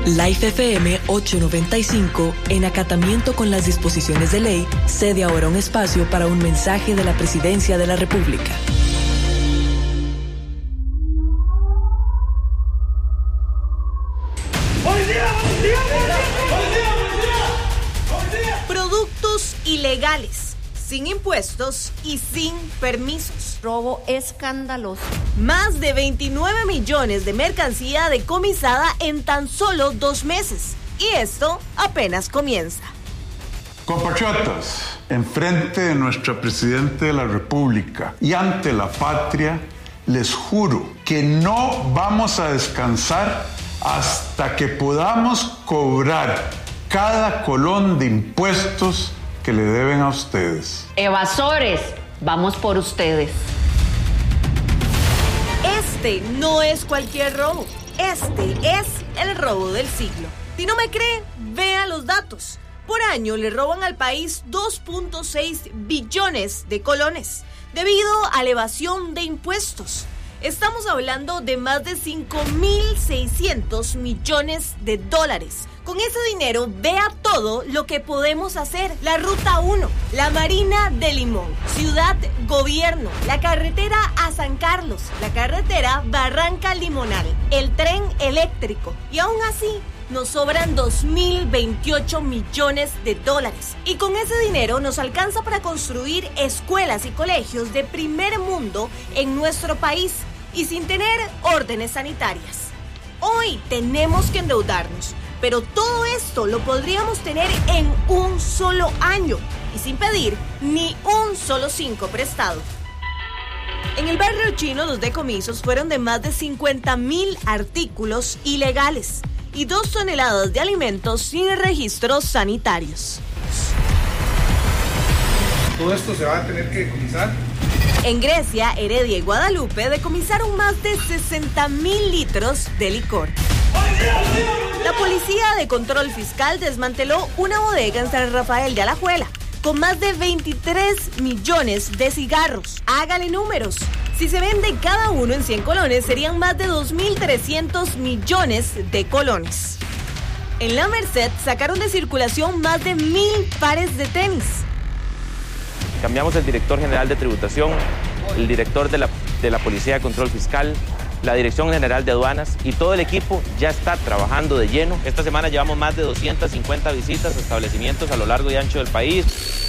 Life FM 895, en acatamiento con las disposiciones de ley, cede ahora un espacio para un mensaje de la Presidencia de la República. Productos ilegales, sin impuestos y sin permisos. Robo escandaloso. Más de 29 millones de mercancía decomisada en tan solo 2 meses. Y esto apenas comienza. Compatriotas, enfrente de nuestra Presidenta de la República y ante la patria, les juro que no vamos a descansar hasta que podamos cobrar cada colón de impuestos que le deben a ustedes. Evasores, vamos por ustedes. Este no es cualquier robo. Este es el robo del siglo. Si no me cree, vea los datos. Por año le roban al país 2.6 billones de colones debido a la evasión de impuestos. Estamos hablando de más de 5.600 millones de dólares. Con ese dinero, vea todo lo que podemos hacer. La Ruta 1, la Marina de Limón, Ciudad Gobierno, la carretera a San Carlos, la carretera Barranca Limonal, el tren eléctrico. Y aún así, nos sobran 2.028 millones de dólares. Y con ese dinero nos alcanza para construir escuelas y colegios de primer mundo en nuestro país y sin tener órdenes sanitarias. Hoy tenemos que endeudarnos, pero todo esto lo podríamos tener en un solo año y sin pedir ni un solo 5 prestado. En el barrio chino, los decomisos fueron de más de 50.000 artículos ilegales y 2 toneladas de alimentos sin registros sanitarios. Todo esto se va a tener que decomisar. En Grecia, Heredia y Guadalupe decomisaron más de 60.000 litros de licor. La Policía de Control Fiscal desmanteló una bodega en San Rafael de Alajuela con más de 23 millones de cigarros. Hágale números. Si se vende cada uno en 100 colones, serían más de 2.300 millones de colones. En La Merced sacaron de circulación más de 1.000 pares de tenis. Cambiamos el director general de tributación, el director de la Policía de Control Fiscal, la Dirección General de Aduanas y todo el equipo ya está trabajando de lleno. Esta semana llevamos más de 250 visitas a establecimientos a lo largo y ancho del país.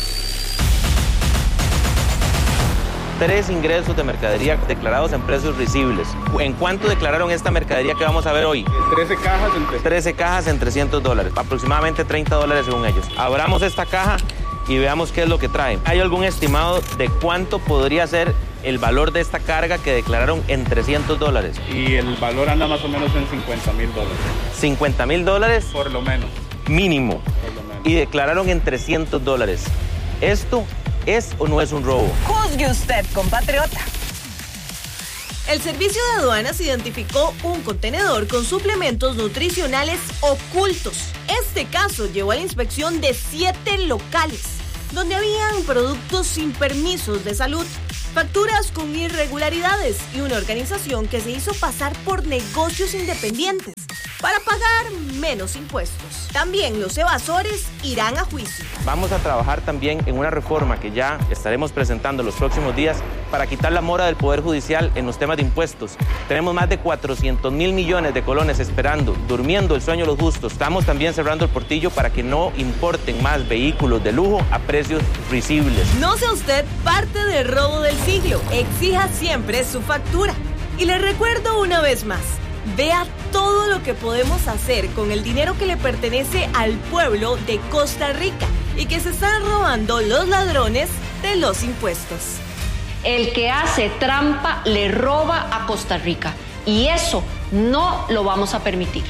3 ingresos de mercadería declarados en precios risibles. ¿En cuánto declararon esta mercadería que vamos a ver hoy? 13 cajas en 300. 13 cajas en $300, aproximadamente $30 según ellos. Abramos esta caja y veamos qué es lo que traen. ¿Hay algún estimado de cuánto podría ser el valor de esta carga que declararon en $300? Y el valor anda más o menos en $50,000. $50,000 por lo menos. Mínimo. Por lo menos. Y declararon en $300. ¿Esto es o no es un robo? Juzgue usted, compatriota. El Servicio de Aduanas identificó un contenedor con suplementos nutricionales ocultos. Este caso llevó a la inspección de 7 locales, donde habían productos sin permisos de salud, facturas con irregularidades y una organización que se hizo pasar por negocios independientes para pagar menos impuestos. También los evasores irán a juicio. Vamos a trabajar también en una reforma que ya estaremos presentando los próximos días para quitar la mora del Poder Judicial en los temas de impuestos. Tenemos más de 400,000 millones de colones esperando, durmiendo el sueño de los justos. Estamos también cerrando el portillo para que no importen más vehículos de lujo a precios risibles. No sea usted parte del robo del siglo. Exija siempre su factura. Y le recuerdo una vez más, vea todo lo que podemos hacer con el dinero que le pertenece al pueblo de Costa Rica y que se están robando los ladrones de los impuestos. El que hace trampa le roba a Costa Rica y eso no lo vamos a permitir.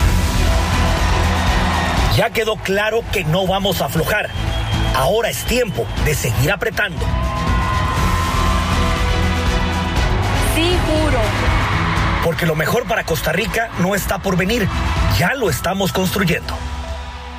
Ya quedó claro que no vamos a aflojar. Ahora es tiempo de seguir apretando. Sí, juro. Porque lo mejor para Costa Rica no está por venir, ya lo estamos construyendo.